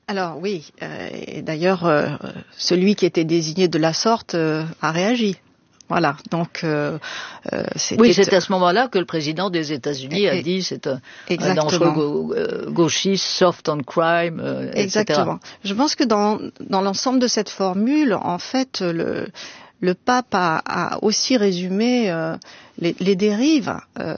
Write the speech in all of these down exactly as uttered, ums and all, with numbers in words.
Alors oui, euh, et d'ailleurs, euh, celui qui était désigné de la sorte euh, a réagi. Voilà, donc euh, euh, c'était... Oui, c'est à ce moment-là que le président des États-Unis a dit c'est un, un dangereux go- gauchiste, soft on crime, euh, Exactement. et cetera. Je pense que dans, dans l'ensemble de cette formule, en fait, le, le pape a, a aussi résumé euh, les, les dérives euh,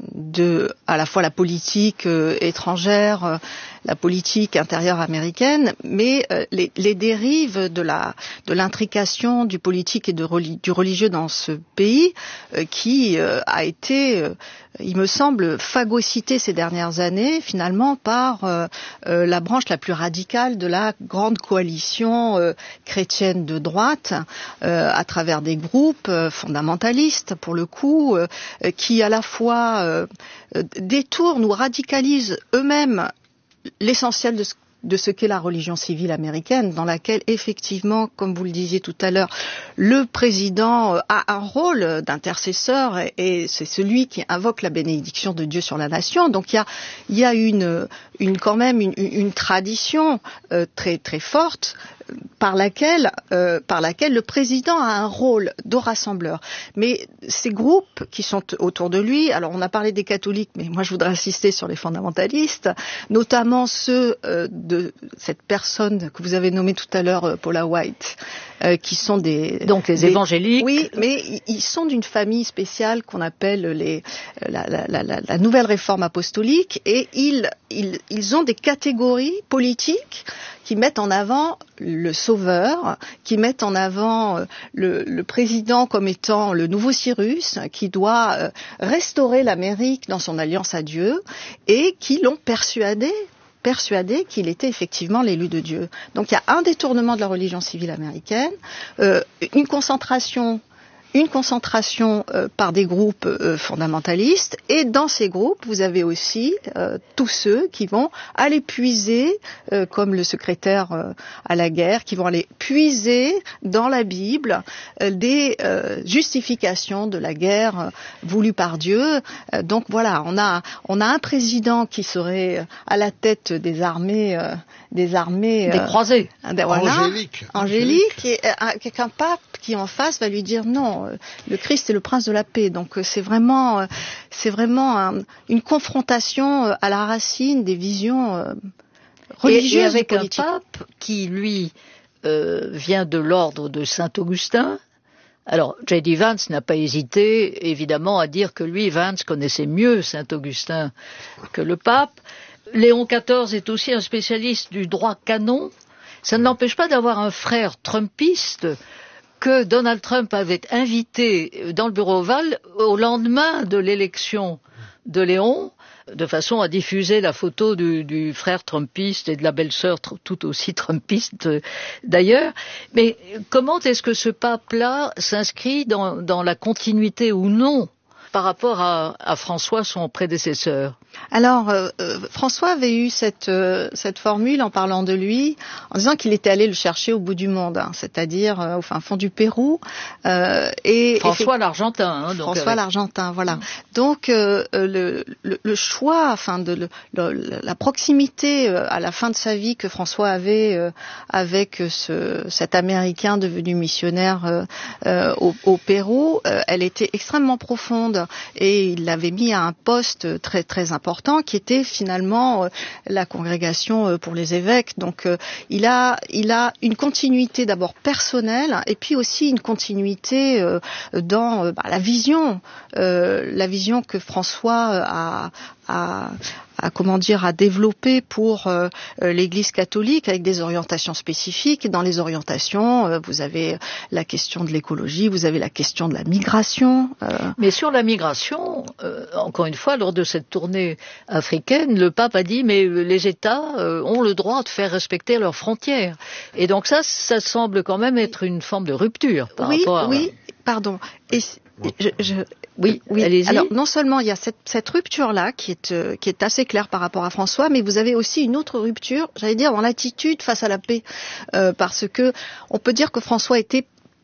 de à la fois la politique euh, étrangère, euh, la politique intérieure américaine, mais euh, les, les dérives de la de l'intrication du politique et de, du religieux dans ce pays, euh, qui euh, a été, euh, il me semble, phagocyté ces dernières années, finalement, par euh, euh, la branche la plus radicale de la grande coalition euh, chrétienne de droite, euh, à travers des groupes euh, fondamentalistes, pour le coup, euh, qui à la fois euh, détournent ou radicalisent eux-mêmes l'essentiel de ce, de ce qu'est la religion civile américaine, dans laquelle, effectivement, comme vous le disiez tout à l'heure, le président a un rôle d'intercesseur et, et c'est celui qui invoque la bénédiction de Dieu sur la nation. Donc il y a, il y a une, une, quand même une, une tradition euh, très, très forte par laquelle, euh, par laquelle le président a un rôle de rassembleur. Mais ces groupes qui sont autour de lui, alors on a parlé des catholiques, mais moi je voudrais insister sur les fondamentalistes, notamment ceux euh, de cette personne que vous avez nommée tout à l'heure, Paula White, euh, qui sont des... Donc les des, évangéliques. Oui, mais ils sont d'une famille spéciale qu'on appelle les, la, la, la, la, la nouvelle réforme apostolique, et ils, ils, ils ont des catégories politiques qui mettent en avant le sauveur, qui mettent en avant le, le président comme étant le nouveau Cyrus, qui doit restaurer l'Amérique dans son alliance à Dieu, et qui l'ont persuadé persuadé qu'il était effectivement l'élu de Dieu. Donc il y a un détournement de la religion civile américaine, euh, une concentration une concentration euh, par des groupes euh, fondamentalistes, et dans ces groupes, vous avez aussi euh, tous ceux qui vont aller puiser, euh, comme le secrétaire euh, à la guerre, qui vont aller puiser dans la Bible euh, des euh, justifications de la guerre euh, voulue par Dieu. Euh, donc voilà, on a on a un président qui serait à la tête des armées, euh, des armées, des euh, croisés, voilà, angélique, angélique, et euh, qu'un pape qui en face va lui dire non. Le Christ est le prince de la paix, donc c'est vraiment, c'est vraiment un, une confrontation à la racine des visions religieuses et, et avec et politiques. Un pape qui, lui, euh, vient de l'ordre de Saint-Augustin. Alors, J D Vance n'a pas hésité, évidemment, à dire que lui, Vance, connaissait mieux Saint-Augustin que le pape. Léon quatorze est aussi un spécialiste du droit canon. Ça ne l'empêche pas d'avoir un frère trumpiste que Donald Trump avait invité dans le bureau ovale au lendemain de l'élection de Léon, de façon à diffuser la photo du, du frère trumpiste et de la belle-sœur tout aussi trumpiste d'ailleurs. Mais comment est-ce que ce pape-là s'inscrit dans, dans la continuité ou non par rapport à, à François, son prédécesseur? Alors, euh, François avait eu cette, euh, cette formule en parlant de lui, en disant qu'il était allé le chercher au bout du monde, hein, c'est-à-dire euh, au fin fond du Pérou. Euh, et François et l'Argentin. Hein, donc François avec... l'Argentin, voilà. Mmh. Donc, euh, le, le, le choix, enfin, de le, le, la proximité euh, à la fin de sa vie que François avait euh, avec ce, cet Américain devenu missionnaire euh, euh, au, au Pérou, euh, elle était extrêmement profonde, et il l'avait mis à un poste très très important, qui était finalement euh, la congrégation euh, pour les évêques. Donc euh, il a il a une continuité d'abord personnelle, et puis aussi une continuité euh, dans euh, bah, la vision euh, la vision que François a a à comment dire à développer pour euh, l'Église catholique, avec des orientations spécifiques. Dans les orientations, euh, vous avez la question de l'écologie, vous avez la question de la migration. Euh... Mais sur la migration, euh, encore une fois, lors de cette tournée africaine, le pape a dit mais les États euh, ont le droit de faire respecter leurs frontières. Et donc ça, ça semble quand même être une forme de rupture par oui, rapport à... Oui, pardon. Et je, je, oui, oui. allez-y. Alors, non seulement il y a cette, cette rupture-là qui est, euh, qui est assez claire par rapport à François, mais vous avez aussi une autre rupture, j'allais dire, dans l'attitude face à la paix. Euh, parce que on peut dire que François était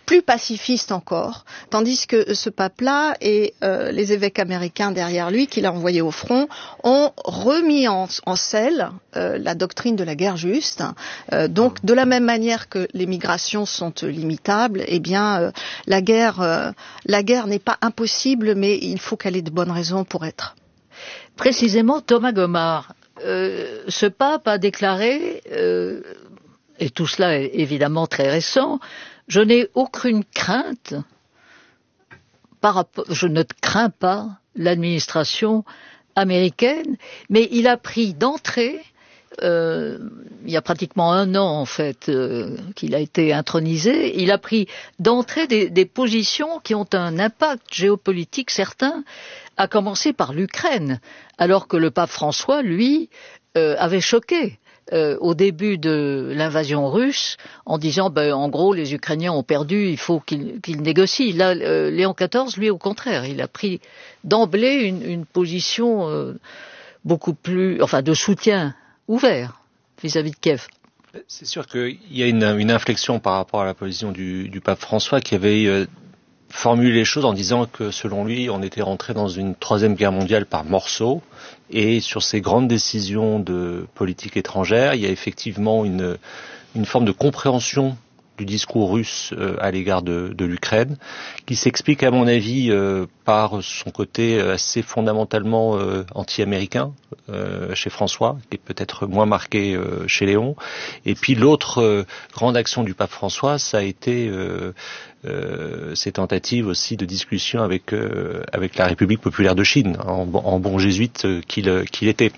plus pacifiste encore, tandis que ce pape-là et euh, les évêques américains derrière lui, qu'il a envoyés au front, ont remis en, en selle euh, la doctrine de la guerre juste. Euh, donc, de la même manière que les migrations sont euh, limitables, eh bien, euh, la guerre, euh, la guerre n'est pas impossible, mais il faut qu'elle ait de bonnes raisons pour être. Précisément, Thomas Gomard, euh, ce pape a déclaré, euh, et tout cela est évidemment très récent, je n'ai aucune crainte, par rapport, je ne crains pas l'administration américaine, mais il a pris d'entrée, euh, il y a pratiquement un an en fait euh, qu'il a été intronisé, il a pris d'entrée des, des positions qui ont un impact géopolitique certain, à commencer par l'Ukraine, alors que le pape François, lui, euh, avait choqué euh, au début de l'invasion russe en disant, ben, en gros, les Ukrainiens ont perdu, il faut qu'ils, qu'ils négocient. Là, euh, Léon quatorze, lui, au contraire, il a pris d'emblée une, une position euh, beaucoup plus, enfin, de soutien ouvert vis-à-vis de Kiev. C'est sûr qu'il y a une, une inflexion par rapport à la position du, du pape François qui avait euh, formule les choses en disant que selon lui, on était rentré dans une troisième guerre mondiale par morceaux, et sur ces grandes décisions de politique étrangère, il y a effectivement une, une forme de compréhension du discours russe euh, à l'égard de, de l'Ukraine, qui s'explique à mon avis euh, par son côté assez fondamentalement euh, anti-américain euh, chez François, qui est peut-être moins marqué euh, chez Léon. Et puis l'autre euh, grande action du pape François, ça a été euh, euh, ces tentatives aussi de discussion avec euh, avec la République populaire de Chine, en, en bon jésuite euh, qu'il, qu'il était.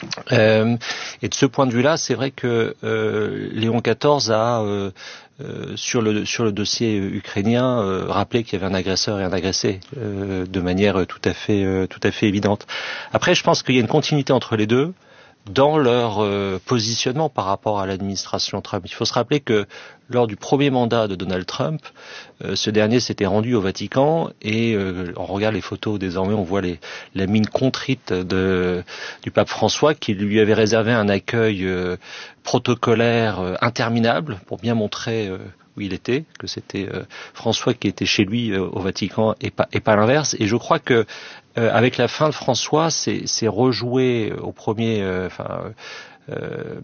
Euh, et de ce point de vue-là, c'est vrai que euh, Léon quatorze a euh, euh, sur le sur le dossier ukrainien euh, rappelé qu'il y avait un agresseur et un agressé euh, de manière tout à fait euh, tout à fait évidente. Après, je pense qu'il y a une continuité entre les deux dans leur euh, positionnement par rapport à l'administration Trump. Il faut se rappeler que lors du premier mandat de Donald Trump, euh, ce dernier s'était rendu au Vatican et euh, on regarde les photos désormais, on voit les, la mine contrite de, du pape François qui lui avait réservé un accueil euh, protocolaire euh, interminable pour bien montrer euh, où il était, que c'était euh, François qui était chez lui euh, au Vatican et pas, et pas l'inverse. Et je crois que euh, avec la fin de François, c'est, c'est rejoué au premier, euh, enfin, euh,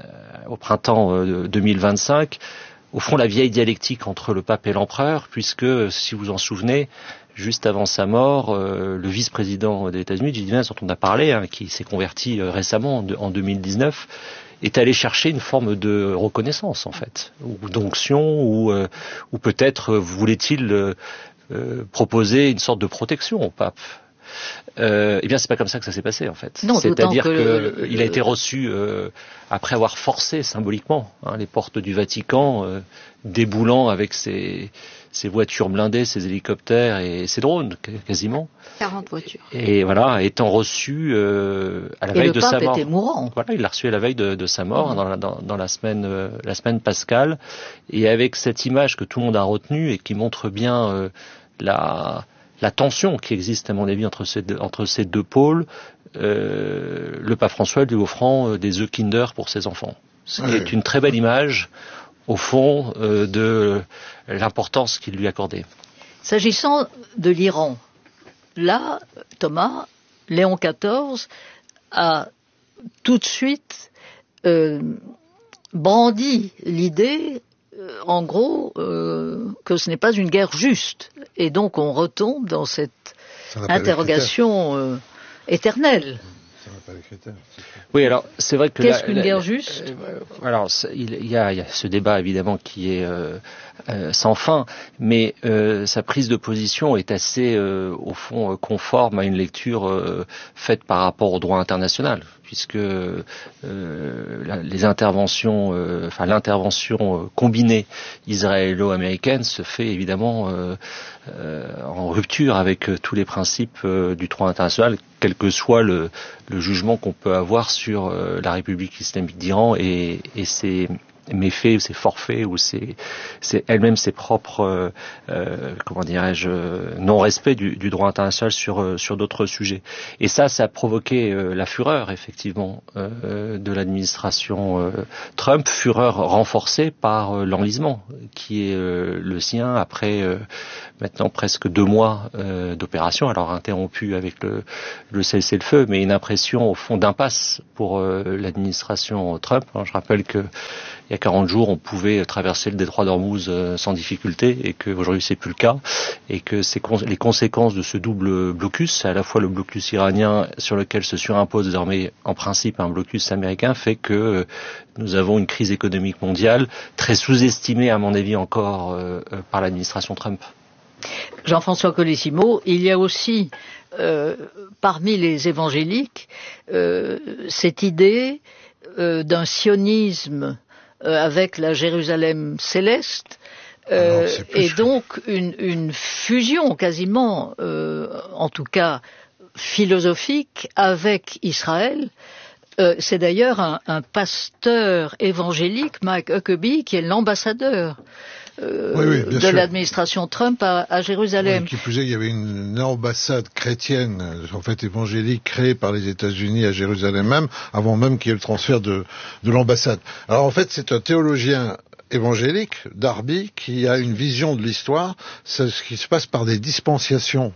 au printemps euh, deux mille vingt-cinq. Au fond, la vieille dialectique entre le pape et l'empereur, puisque, si vous en souvenez, juste avant sa mort, euh, le vice-président des États-Unis, J D Vance, dont on a parlé, hein, qui s'est converti euh, récemment en, en deux mille dix-neuf, est allé chercher une forme de reconnaissance, en fait, ou d'onction, ou, euh, ou peut-être euh, voulait-il euh, euh, proposer une sorte de protection au pape. Euh, eh bien, c'est pas comme ça que ça s'est passé, en fait. Non, c'est-à-dire qu'il que que a été reçu euh, après avoir forcé symboliquement hein, les portes du Vatican, euh, déboulant avec ses, ses voitures blindées, ses hélicoptères et ses drones, quasiment. quarante voitures. Et voilà, étant reçu euh, à la et veille de sa mort. Et le pape était mourant. Voilà, il l'a reçu à la veille de, de sa mort, mmh. dans, la, dans, dans la semaine, euh, la semaine pascale, et avec cette image que tout le monde a retenue et qui montre bien euh, la la tension qui existe, à mon avis, entre ces deux, entre ces deux pôles, euh, le pape François lui offrant euh, des œufs Kinder pour ses enfants. Ce qui est une très belle image, au fond, euh, de l'importance qu'il lui accordait. S'agissant de l'Iran, là, Thomas, Léon quatorze a tout de suite euh, brandi l'idée, euh, en gros, euh, que ce n'est pas une guerre juste. Et donc on retombe dans cette interrogation euh, éternelle. Ça n'a pas les critères. Oui, alors c'est vrai que qu'est-ce la, qu'une la, guerre la, juste euh, Alors il, il, y a, il y a ce débat évidemment qui est euh, euh, sans fin, mais euh, sa prise de position est assez, euh, au fond, conforme à une lecture euh, faite par rapport au droit international, puisque euh, la, les interventions, euh, enfin l'intervention euh, combinée israélo-américaine se fait évidemment euh, euh, en rupture avec euh, tous les principes euh, du droit international, quel que soit le, le jugement qu'on peut avoir sur euh, la République islamique d'Iran et, et ses méfaits, ses forfaits ou ses, ses elle-même ses propres euh, euh, comment dirais-je non-respect du, du droit international sur euh, sur d'autres sujets. Et ça, ça a provoqué euh, la fureur effectivement euh, de l'administration euh, Trump, fureur renforcée par euh, l'enlisement qui est euh, le sien après euh, maintenant presque deux mois euh, d'opération, alors interrompu avec le, le cessez-le-feu, mais une impression au fond d'impasse pour euh, l'administration Trump. Alors, je rappelle que il y a quarante jours, on pouvait traverser le détroit d'Ormuz euh, sans difficulté et qu'aujourd'hui c'est plus le cas et que c'est con- les conséquences de ce double blocus, à la fois le blocus iranien sur lequel se surimpose désormais en principe un blocus américain, fait que euh, nous avons une crise économique mondiale très sous-estimée à mon avis encore euh, euh, par l'administration Trump. Jean-François Colissimo, il y a aussi euh, parmi les évangéliques euh, cette idée euh, d'un sionisme euh, avec la Jérusalem céleste euh, Alors, et donc une, une fusion quasiment, euh, en tout cas philosophique, avec Israël. Euh, c'est d'ailleurs un, un pasteur évangélique, Mike Huckabee, qui est l'ambassadeur Euh, oui, oui, de sûr. l'administration Trump à, à Jérusalem. Oui, qui plus est, il y avait une, une ambassade chrétienne, en fait évangélique, créée par les États-Unis à Jérusalem même, avant même qu'il y ait le transfert de, de l'ambassade. Alors en fait, c'est un théologien évangélique, Darby, qui a une vision de l'histoire, c'est ce qui se passe par des dispensations.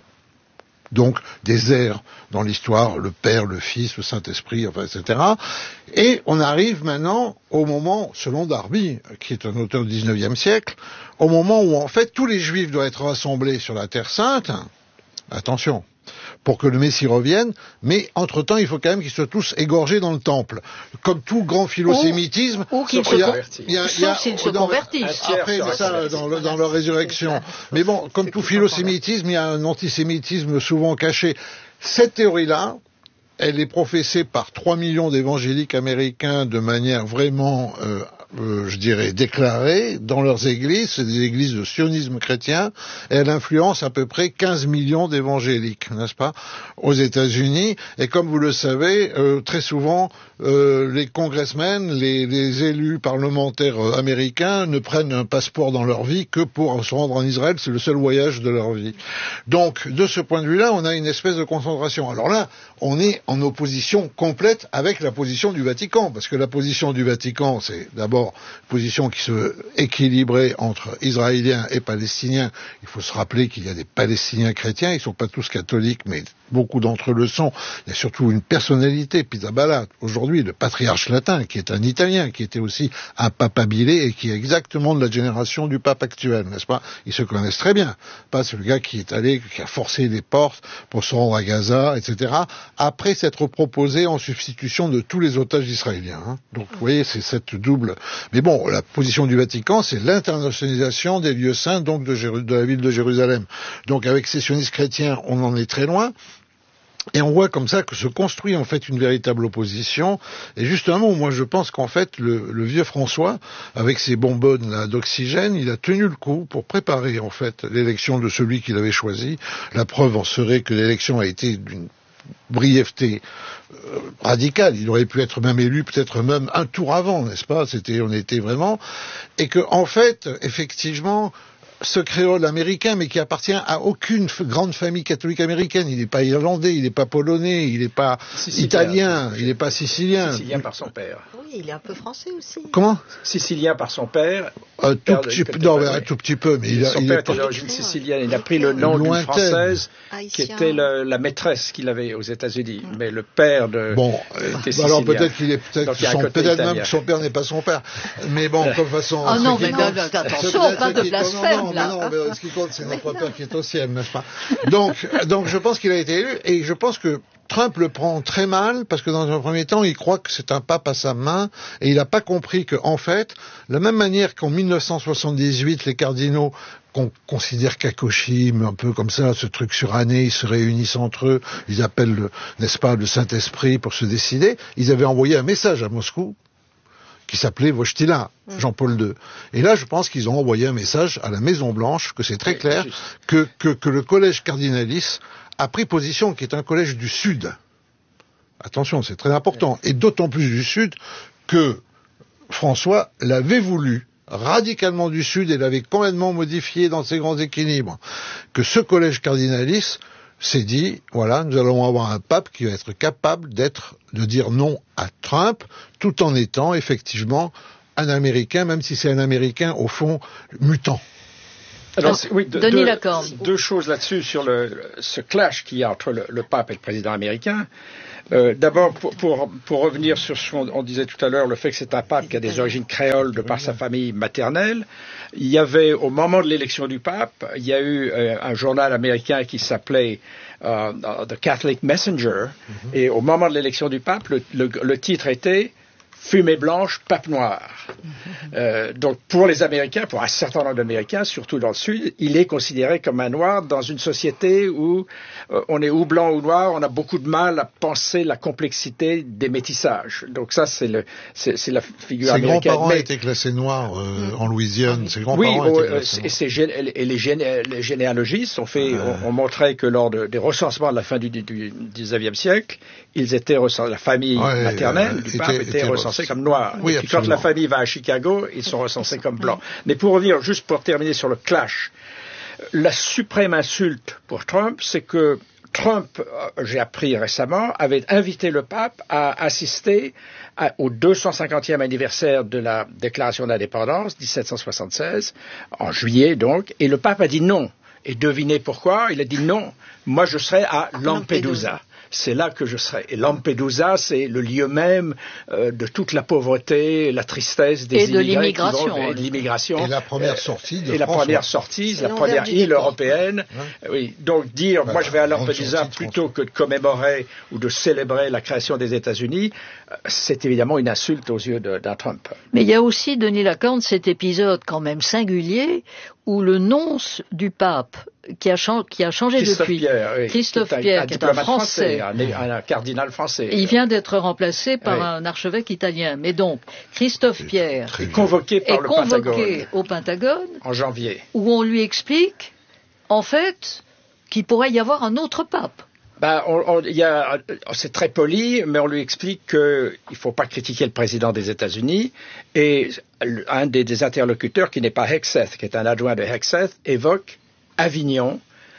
Donc des ères dans l'histoire, le Père, le Fils, le Saint-Esprit, enfin, et cetera. Et on arrive maintenant au moment, selon Darby, qui est un auteur du dix-neuvième siècle, au moment où en fait tous les Juifs doivent être rassemblés sur la Terre Sainte, attention, pour que le Messie revienne, mais entre-temps, il faut quand même qu'ils soient tous égorgés dans le temple. Comme tout grand philosémitisme... Ou, ou qu'ils se convertissent. Sauf s'ils se convertissent. Après, ça, dans, le, dans leur résurrection. Mais bon, comme tout philosémitisme, il y a un antisémitisme souvent caché. Cette théorie-là, elle est professée par trois millions d'évangéliques américains de manière vraiment... Euh, Euh, je dirais, déclarées dans leurs églises, c'est des églises de sionisme chrétien, et elle influence à peu près quinze millions d'évangéliques, n'est-ce pas, aux États-Unis. Et comme vous le savez, euh, très souvent, euh, les congressmen, les, les élus parlementaires euh, américains ne prennent un passeport dans leur vie que pour se rendre en Israël, c'est le seul voyage de leur vie. Donc, de ce point de vue-là, on a une espèce de concentration. Alors là, on est en opposition complète avec la position du Vatican, parce que la position du Vatican, c'est d'abord une position qui se équilibrait entre Israéliens et Palestiniens. Il faut se rappeler qu'il y a des Palestiniens chrétiens, ils ne sont pas tous catholiques, mais beaucoup d'entre eux le sont. Il y a surtout une personnalité, Pizzaballa, aujourd'hui le patriarche latin, qui est un Italien, qui était aussi un papabilé et qui est exactement de la génération du pape actuel, n'est-ce pas? Ils se connaissent très bien. Pas c'est le gars qui est allé, qui a forcé les portes pour se rendre à Gaza, et cetera, après s'être proposé en substitution de tous les otages israéliens. Hein. Donc, vous voyez, c'est cette double... Mais bon, la position du Vatican, c'est l'internationalisation des lieux saints, donc de, Jéru- de la ville de Jérusalem. Donc, avec ces sionistes chrétiens, on en est très loin. Et on voit comme ça que se construit en fait une véritable opposition. Et justement, moi je pense qu'en fait le, le vieux François, avec ses bonbonnes là, d'oxygène, il a tenu le coup pour préparer en fait l'élection de celui qu'il avait choisi. La preuve en serait que l'élection a été d'une brièveté euh, radicale. Il aurait pu être même élu peut-être même un tour avant, n'est-ce pas? C'était, on était vraiment, et que en fait, effectivement, ce créole américain, mais qui appartient à aucune f- grande famille catholique américaine. Il n'est pas irlandais, il n'est pas polonais, il n'est pas Sicilien, italien, il n'est pas sicilien. Sicilien par son père. Oui, il est un peu français aussi. Comment? Sicilien par son père. Un tout petit peu, non, mais un tout petit peu, mais il a, son il père est était d'origine sicilienne. Il a pris le nom d'une française qui était le, la maîtresse qu'il avait aux États-Unis. Mais le père de bon, était sicilien. Alors peut-être qu'il est peut-être son, peut-être italien. même que son père n'est pas son père. Mais bon, comme façon. Oh non, mais attention, pas de blasphème. Mais non, mais ce qui compte, c'est notre père qui est au ciel, n'est-ce pas? Donc, donc, je pense qu'il a été élu, et je pense que Trump le prend très mal, parce que dans un premier temps, il croit que c'est un pape à sa main, et il n'a pas compris que, en fait, la même manière qu'en mille neuf cent soixante-dix-huit, les cardinaux qu'on considère Kakoshim, un peu comme ça, ce truc suranné, ils se réunissent entre eux, ils appellent, le, n'est-ce pas, le Saint-Esprit pour se décider, ils avaient envoyé un message à Moscou, qui s'appelait Wojtyla, Jean-Paul deux. Et là, je pense qu'ils ont envoyé un message à la Maison-Blanche, que c'est très clair, que, que, que le collège cardinalis a pris position, qui est un collège du Sud. Attention, c'est très important. Et d'autant plus du Sud que François l'avait voulu, radicalement du Sud, et l'avait complètement modifié dans ses grands équilibres, que ce collège cardinaliste s'est dit, voilà, nous allons avoir un pape qui va être capable d'être, de dire non à Trump, tout en étant effectivement un Américain, même si c'est un Américain au fond mutant. Alors, oui, de, Denis deux, Lacorne. Deux choses là-dessus sur le, ce clash qu'il y a entre le, le pape et le président américain. Euh, D'abord, pour, pour, pour revenir sur ce qu'on disait tout à l'heure, le fait que c'est un pape qui a des origines créoles de par sa famille maternelle. Il y avait, au moment de l'élection du pape, il y a eu euh, un journal américain qui s'appelait euh, The Catholic Messenger, mm-hmm. et au moment de l'élection du pape, le, le, le titre était Fumée blanche, pape noir. Euh, donc pour les Américains, pour un certain nombre d'Américains, surtout dans le Sud, il est considéré comme un noir dans une société où euh, on est ou blanc ou noir, on a beaucoup de mal à penser la complexité des métissages. Donc ça, c'est le, c'est, c'est la figure ses américaine. Ses grands-parents Mais, étaient classés noirs euh, en Louisiane. Ses grands-parents oui, étaient euh, classés et, ces gé- et les, géné- les généalogistes ont fait, euh... ont, ont montré que lors de, des recensements de la fin du, du, du dix-neuvième siècle, ils étaient recensés, la famille ouais, maternelle euh, du pape était, était recensée comme noirs. Oui, et puis quand la famille va à Chicago, ils sont recensés comme blancs. Mais pour revenir, juste pour terminer sur le clash, la suprême insulte pour Trump, c'est que Trump, j'ai appris récemment, avait invité le pape à assister à, au deux cent cinquantième anniversaire de la déclaration d'indépendance, dix-sept cent soixante-seize, en juillet donc, et le pape a dit non. Et devinez pourquoi? Il a dit non, moi je serai à Lampedusa. C'est là que je serai. Et Lampedusa, c'est le lieu même euh, de toute la pauvreté, la tristesse des et de immigrés l'immigration, qui vont, et de l'immigration. Et la première sortie de Et la François. première sortie, la première île européenne. Hein? Oui. Donc dire, bah, moi je vais à Lampedusa plutôt que de commémorer ou de célébrer la création des États-Unis, c'est évidemment une insulte aux yeux de, d'un Trump. Mais il y a aussi, Denis Lacorne, cet épisode quand même singulier où le nonce du pape, qui a, chan- qui a changé Christophe depuis, Pierre, oui, Christophe qui est un, Pierre, un qui est un Français, français un, un cardinal français. Il vient d'être remplacé par oui. un archevêque italien. Mais donc, Christophe c'est Pierre est convoqué par est le convoqué Pentagone au Pentagone en janvier, où on lui explique, en fait, qu'il pourrait y avoir un autre pape. Ben, on, on, y a, c'est très poli, mais on lui explique qu'il ne faut pas critiquer le président des États-Unis. Et un des, des interlocuteurs, qui n'est pas Hegseth, qui est un adjoint de Hegseth, évoque Avignon,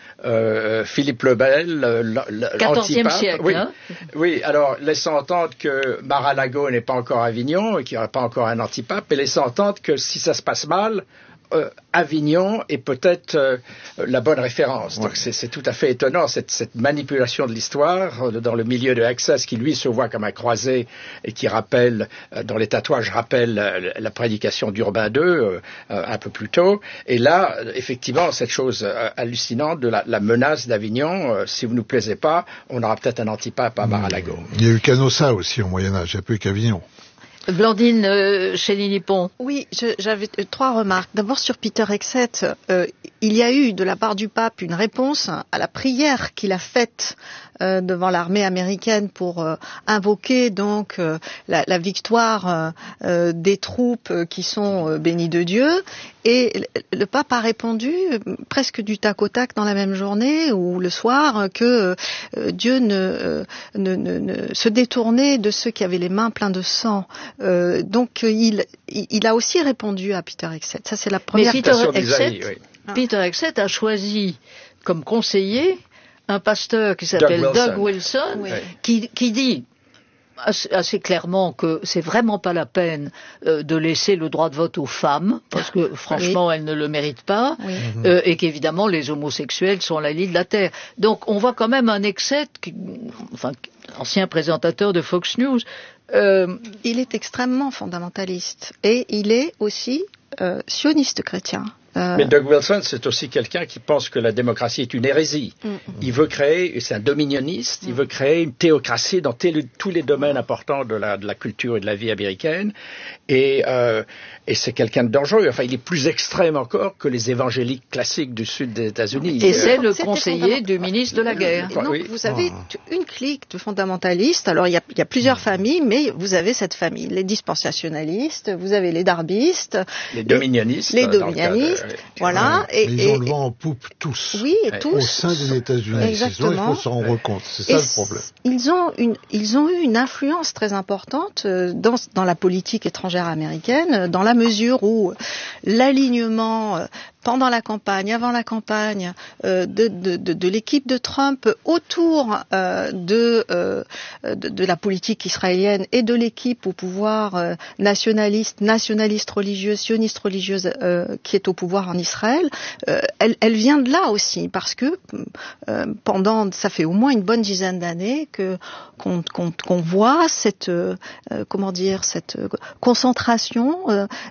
euh, Philippe le Bel, l'antipape. quatorzième siècle. Oui, hein oui, alors laissant entendre que Mar-a-Lago n'est pas encore Avignon et qu'il n'y aura pas encore un antipape, et laissant entendre que si ça se passe mal, Euh, Avignon est peut-être euh, la bonne référence. Donc ouais. c'est, c'est tout à fait étonnant, cette, cette manipulation de l'histoire euh, dans le milieu de Hegseth, qui lui se voit comme un croisé et qui rappelle, euh, dans les tatouages, rappelle euh, la prédication d'Urbain deux euh, euh, un peu plus tôt. Et là, euh, effectivement, cette chose euh, hallucinante de la, la menace d'Avignon, euh, si vous ne nous plaisez pas, on aura peut-être un antipape à Mar-a-Lago. Il y a eu Canossa aussi au Moyen-Âge, il n'y a plus qu'Avignon. Blandine euh, Chéline-Pont. Oui, je, j'avais trois remarques. D'abord sur Peter Hegseth, euh, il y a eu de la part du pape une réponse à la prière qu'il a faite euh, devant l'armée américaine pour euh, invoquer donc euh, la, la victoire euh, euh, des troupes qui sont euh, bénies de Dieu. Et le, le pape a répondu euh, presque du tac au tac dans la même journée ou le soir que euh, Dieu ne, euh, ne, ne, ne se détournait de ceux qui avaient les mains pleines de sang. Euh, donc il, il a aussi répondu à Peter Hegseth. Ça c'est la première. Mais Peter Hegseth, oui. Peter Hegseth a choisi comme conseiller un pasteur qui s'appelle Doug Doug Wilson, Wilson, oui. qui, qui dit assez, assez clairement que c'est vraiment pas la peine euh, de laisser le droit de vote aux femmes, parce que franchement oui. elles ne le méritent pas, oui. euh, et qu'évidemment les homosexuels sont la lie de la terre. Donc on voit quand même un Hegseth, qui, enfin ancien présentateur de Fox News. Euh, il est extrêmement fondamentaliste et il est aussi euh, sioniste chrétien. Euh... Mais Doug Wilson, c'est aussi quelqu'un qui pense que la démocratie est une hérésie. Mm. Il veut créer, c'est un dominioniste, mm. il veut créer une théocratie dans t- tous les domaines importants de la, de la culture et de la vie américaine. Et, euh, et c'est quelqu'un de dangereux. Enfin, il est plus extrême encore que les évangéliques classiques du sud des États-Unis. Et c'est le conseiller du ministre de la guerre. Non, oui. Vous avez une clique de fondamentalistes. Alors, il y a, il y a plusieurs familles, mais vous avez cette famille. Les dispensationalistes, vous avez les darbistes. Les dominionistes. Les dominionistes. ouais. Voilà. Ouais, et, mais ils et, ont le vent en poupe tous. Oui, et Ouais. tous. Au sein des États-Unis. Exactement. Sinon, il faut s'en rendre compte. C'est ça et le problème. Ils ont, une, ils ont eu une influence très importante dans, dans la politique étrangère américaine, dans la mesure où l'alignement pendant la campagne, avant la campagne, euh, de, de, de, de l'équipe de Trump autour euh, de, euh, de, de la politique israélienne et de l'équipe au pouvoir euh, nationaliste, nationaliste religieuse, sioniste religieuse euh, qui est au pouvoir en Israël, euh, elle, elle vient de là aussi, parce que euh, pendant, ça fait au moins une bonne dizaine d'années que qu'on, qu'on, qu'on voit cette, euh, comment dire, cette concentration euh,